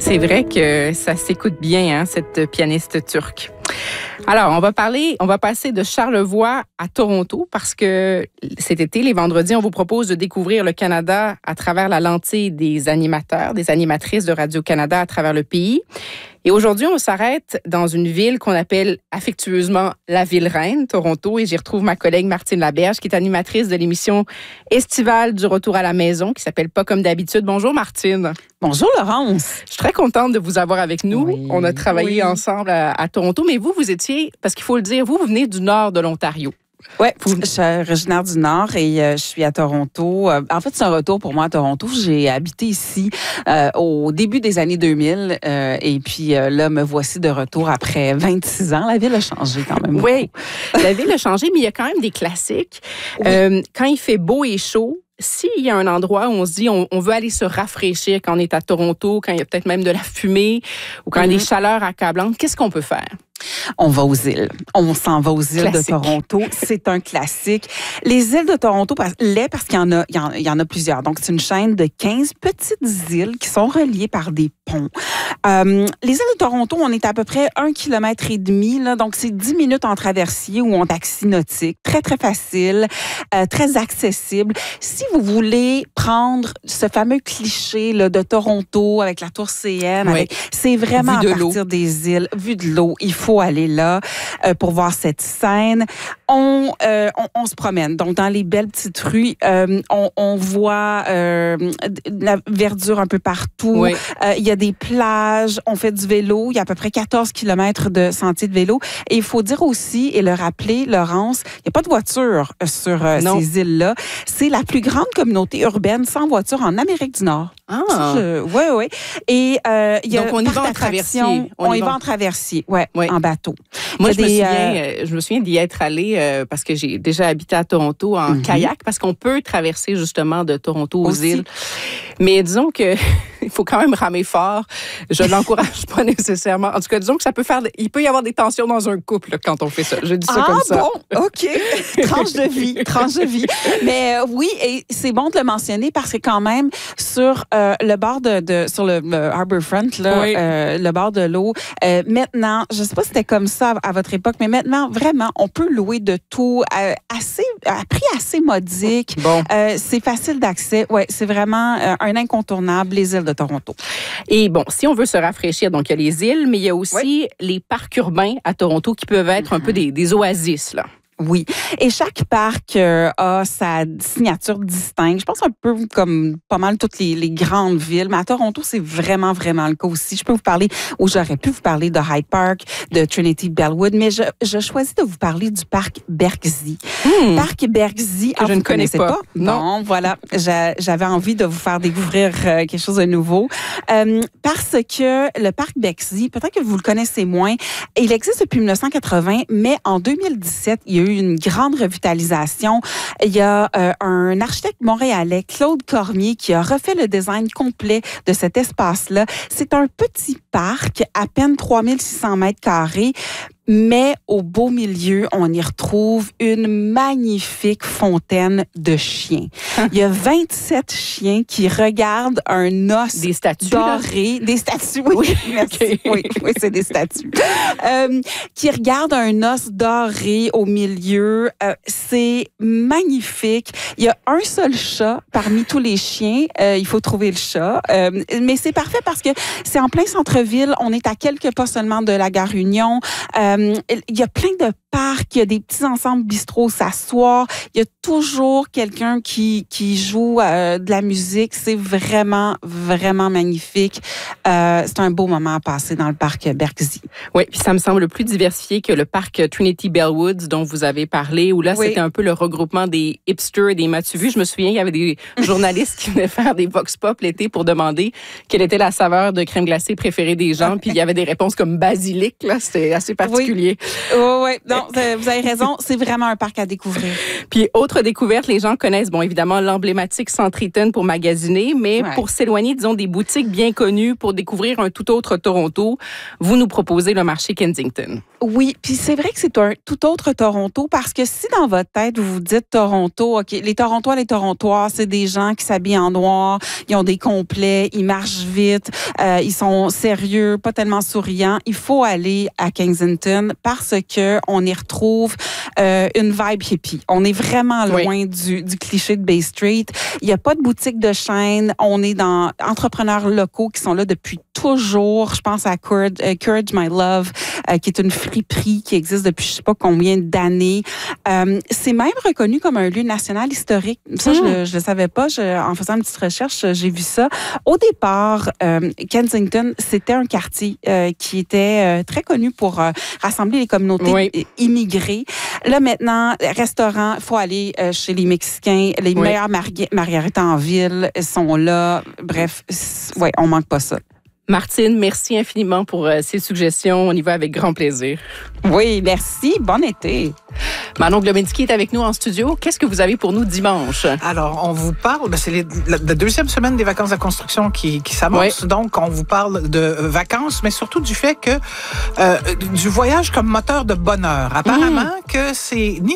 C'est vrai que ça s'écoute bien, cette pianiste turque. Alors, on va passer de Charlevoix à Toronto parce que cet été, les vendredis, on vous propose de découvrir le Canada à travers la lentille des animateurs, des animatrices de Radio-Canada à travers le pays. Et aujourd'hui, on s'arrête dans une ville qu'on appelle affectueusement la ville reine, Toronto, et j'y retrouve ma collègue Martine Laberge, qui est animatrice de l'émission estivale du Retour à la maison, qui s'appelle Pas comme d'habitude. Bonjour Martine. Bonjour Laurence. Je suis très contente de vous avoir avec nous. Oui, on a travaillé ensemble à Toronto, mais vous étiez, parce qu'il faut le dire, vous venez du nord de l'Ontario. Oui, je suis originaire du Nord et je suis à Toronto. En fait, c'est un retour pour moi à Toronto. J'ai habité ici au début des années 2000 et puis là, me voici de retour après 26 ans. La ville a changé quand même. Oui, la ville a changé, mais il y a quand même des classiques. Oui. Quand il fait beau et chaud, s'il y a un endroit où on se dit on veut aller se rafraîchir quand on est à Toronto, quand il y a peut-être même de la fumée ou quand il y a des chaleurs accablantes, qu'est-ce qu'on peut faire? On va aux îles. On s'en va aux îles de Toronto. C'est un classique. Les îles de Toronto, parce qu'il y en a plusieurs. Donc, c'est une chaîne de 15 petites îles qui sont reliées par des ponts. Les îles de Toronto, on est à peu près 1,5 km, là, donc c'est 10 minutes en traversier ou en taxi nautique. Très, très facile, très accessible. Si vous voulez prendre ce fameux cliché là, de Toronto avec la tour CN, oui. C'est vraiment à partir des îles, vue de l'eau. Il faut aller là pour voir cette scène. On se promène. Donc, dans les belles petites rues, on voit la verdure un peu partout. Oui. Il y a des plages. On fait du vélo. Il y a à peu près 14 km de sentiers de vélo. Et il faut dire aussi, et le rappeler, Laurence, il n'y a pas de voiture sur ces îles-là. C'est la plus grande communauté urbaine sans voiture en Amérique du Nord. Ah! Oui. Et il y a donc, on y va en traversier. On y va en traversier, oui. En bateau. Moi, je me souviens d'y être allée parce que j'ai déjà habité à Toronto en kayak, parce qu'on peut traverser justement de Toronto aux îles. Mais disons que il faut quand même ramer fort. Je ne l'encourage pas nécessairement. En tout cas, disons que il peut y avoir des tensions dans un couple là, quand on fait ça. Je dis ça comme ça. Ah bon? OK. Tranche de vie. Mais oui, et c'est bon de le mentionner parce que quand même, sur le bord sur le Harbourfront, là, oui. le bord de l'eau, maintenant, je ne sais pas si c'était comme ça à votre époque, mais maintenant, vraiment, on peut louer de tout à prix assez modique. Bon. C'est facile d'accès. Oui, c'est vraiment un incontournable, les îles de Toronto. Et bon, si on veut se rafraîchir, donc il y a les îles, mais il y a aussi les parcs urbains à Toronto qui peuvent être un peu des oasis, là. Oui. Et chaque parc a sa signature distincte. Je pense un peu comme pas mal toutes les grandes villes. Mais à Toronto, c'est vraiment, vraiment le cas aussi. J'aurais pu vous parler de Hyde Park, de Trinity Bellwood, mais je choisis de vous parler du parc Bergzy. Parc Bergzy, que je ne connaissais pas. Non, voilà. J'avais envie de vous faire découvrir quelque chose de nouveau. Parce que le parc Bergzy, peut-être que vous le connaissez moins, il existe depuis 1980, mais en 2017, il y a eu une grande revitalisation. Il y a un architecte montréalais, Claude Cormier, qui a refait le design complet de cet espace-là. C'est un petit parc, à peine 3600 mètres carrés, mais au beau milieu, on y retrouve une magnifique fontaine de chiens. Il y a 27 chiens qui regardent un os des statues, doré. Des statues, oui. Merci. Okay. Oui, c'est des statues. Qui regardent un os doré au milieu. C'est magnifique. Il y a un seul chat parmi tous les chiens. Il faut trouver le chat. Mais c'est parfait parce que c'est en plein centre-ville. On est à quelques pas seulement de la gare Union. Il y a plein de parcs, il y a des petits ensembles bistrots s'asseoir. Il y a toujours quelqu'un qui joue de la musique. C'est vraiment, vraiment magnifique. C'est un beau moment à passer dans le parc Bergzy. Oui, puis ça me semble plus diversifié que le parc Trinity Bellwoods dont vous avez parlé, où là, c'était un peu le regroupement des hipsters et des matu-vus. Je me souviens, il y avait des journalistes qui venaient faire des vox pop l'été pour demander quelle était la saveur de crème glacée préférée des gens. Puis il y avait des réponses comme basilic, là. C'était assez particulier. particulier. Oui, non, vous avez raison. C'est vraiment un parc à découvrir. Puis, autre découverte, les gens connaissent, bon, évidemment, l'emblématique Centre Eaton pour magasiner, mais pour s'éloigner, disons, des boutiques bien connues, pour découvrir un tout autre Toronto, vous nous proposez le marché Kensington. Oui, puis c'est vrai que c'est un tout autre Toronto parce que si dans votre tête, vous vous dites Toronto, OK, les Torontois, c'est des gens qui s'habillent en noir, ils ont des complets, ils marchent vite, ils sont sérieux, pas tellement souriants. Il faut aller à Kensington parce que on y retrouve une vibe hippie. On est vraiment loin du cliché de Bay Street. Il n'y a pas de boutique de chaîne. On est dans entrepreneurs locaux qui sont là depuis toujours. Je pense à Courage My Love, qui est une friperie qui existe depuis je sais pas combien d'années. C'est même reconnu comme un lieu national historique. Ça, je le savais pas. En faisant une petite recherche, j'ai vu ça. Au départ, Kensington, c'était un quartier qui était très connu pour rassembler les communautés immigrées. Là, maintenant, restaurant, il faut aller chez les Mexicains. Les meilleures margaritas en ville sont là. Bref, on manque pas ça. Martine, merci infiniment pour ces suggestions. On y va avec grand plaisir. Oui, merci. Bon été. Manon Glomensky est avec nous en studio. Qu'est-ce que vous avez pour nous dimanche? Alors, on vous parle, c'est la deuxième semaine des vacances de construction qui s'amorce. Donc, on vous parle de vacances, mais surtout du fait que du voyage comme moteur de bonheur. Apparemment que c'est ni